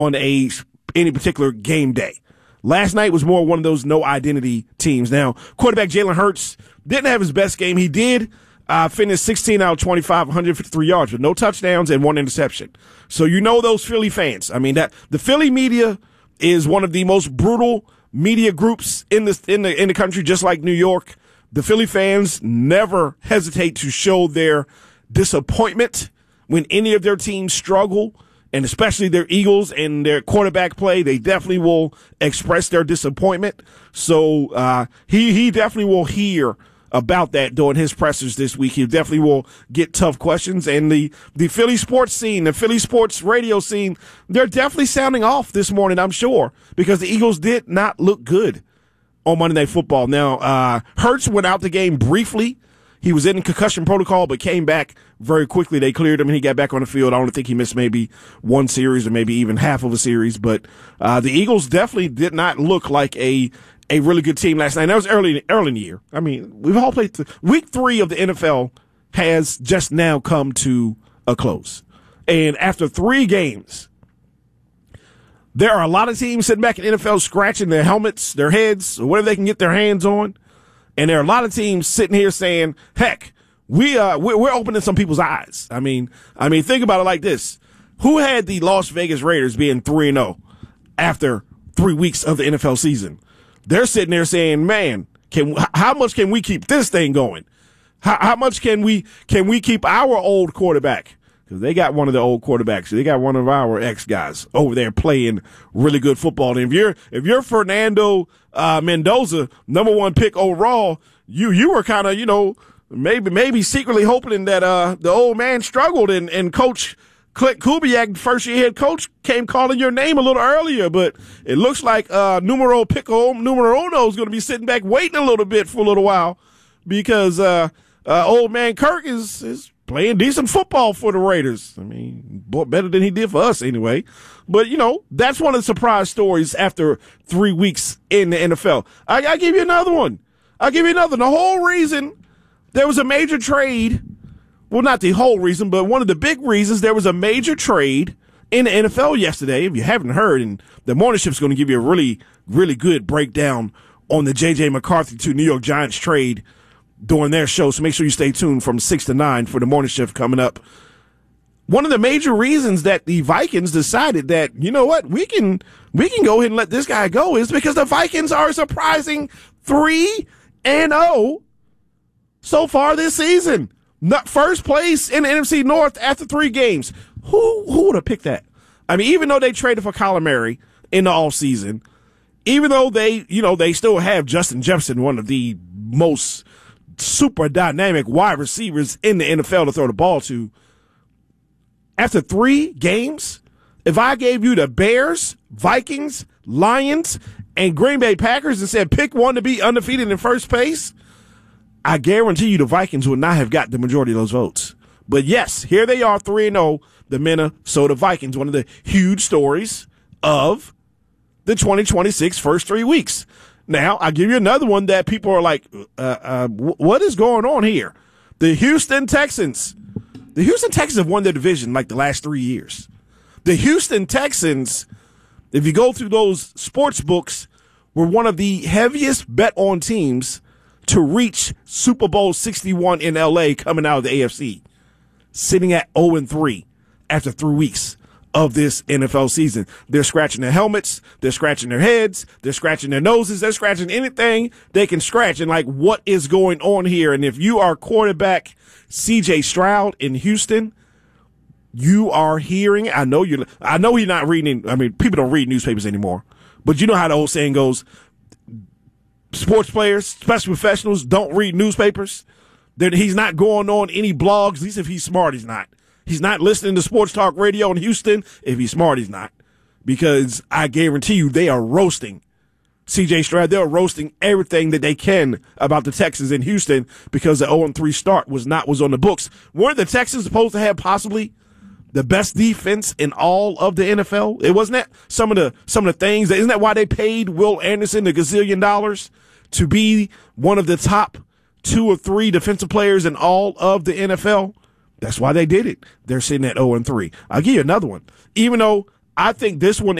on any particular game day. Last night was more one of those no identity teams. Now, quarterback Jalen Hurts didn't have his best game. He did finish 16 out of 25, 153 yards with no touchdowns and one interception. So you know those Philly fans. I mean, that the Philly media is one of the most brutal media groups in the country, just like New York. The Philly fans never hesitate to show their disappointment when any of their teams struggle, and especially their Eagles and their quarterback play. They definitely will express their disappointment. So he definitely will hear about that during his pressers this week. He definitely will get tough questions. And the Philly sports scene, the Philly sports radio scene, they're definitely sounding off this morning, I'm sure, because the Eagles did not look good on Monday Night Football. Now, Hurts went out the game briefly. He was in concussion protocol, but came back very quickly. They cleared him, and he got back on the field. I only think he missed maybe one series or maybe even half of a series. But the Eagles definitely did not look like a really good team last night. And that was early in the year. I mean, we've all played. Week 3 of the NFL has just now come to a close. And after 3 games, there are a lot of teams sitting back in the NFL scratching their helmets, their heads, or whatever they can get their hands on. And there are a lot of teams sitting here saying, heck, we're opening some people's eyes. I mean, think about it like this. Who had the Las Vegas Raiders being 3-0 after 3 weeks of the NFL season? They're sitting there saying, man, how much can we keep this thing going? How much can we keep our old quarterback? Because they got one of the old quarterbacks. They got one of our ex-guys over there playing really good football. And if you're Fernando Mendoza, number 1 pick overall, you were kind of, maybe secretly hoping that the old man struggled and Coach Clint Kubiak, first-year head coach, came calling your name a little earlier. But it looks like numero uno is going to be sitting back waiting a little bit for a little while because old man Kirk is playing decent football for the Raiders. I mean, better than he did for us anyway. But, that's one of the surprise stories after 3 weeks in the NFL. I'll give you another one. The whole reason there was a major trade, well, not the whole reason, but one of the big reasons there was a major trade in the NFL yesterday, if you haven't heard, and the Morning Shift's going to give you a really, really good breakdown on the J.J. McCarthy to New York Giants trade during their show, so make sure you stay tuned from 6 to 9 for the Morning Shift coming up. One of the major reasons that the Vikings decided that, you know what, we can go ahead and let this guy go is because the Vikings are a surprising 3-0 so far this season. First place in the NFC North after 3 games. Who would have picked that? I mean, even though they traded for Kyler Murray in the offseason, even though they still have Justin Jefferson, one of the most super dynamic wide receivers in the NFL to throw the ball to. After 3 games, if I gave you the Bears, Vikings, Lions, and Green Bay Packers and said pick one to be undefeated in first place, I guarantee you the Vikings would not have got the majority of those votes. But yes, here they are, 3-0, the Minnesota Vikings, one of the huge stories of the 2026 first 3 weeks. Now, I'll give you another one that people are like, what is going on here? The Houston Texans. The Houston Texans have won their division like the last 3 years. The Houston Texans, if you go through those sports books, were one of the heaviest bet-on teams to reach Super Bowl 61 in L.A. coming out of the AFC, sitting at 0-3 after 3 weeks of this NFL season. They're scratching their helmets, they're scratching their heads, they're scratching their noses, they're scratching anything they can scratch. And like, what is going on here? And if you are quarterback C.J. Stroud in Houston, you are hearing, I know you're not reading, I mean, people don't read newspapers anymore, but you know how the old saying goes, sports players, especially professionals, don't read newspapers. That he's not going on any blogs, at least if he's smart, he's not. He's not listening to sports talk radio in Houston. If he's smart, he's not. Because I guarantee you they are roasting C.J. Stroud. They're roasting everything that they can about the Texans in Houston because the 0-3 start was on the books. Weren't the Texans supposed to have possibly the best defense in all of the NFL? It wasn't that some of the things. Isn't that why they paid Will Anderson a gazillion dollars to be one of the top 2 or 3 defensive players in all of the NFL? That's why they did it. They're sitting at 0-3. I'll give you another one. Even though I think this one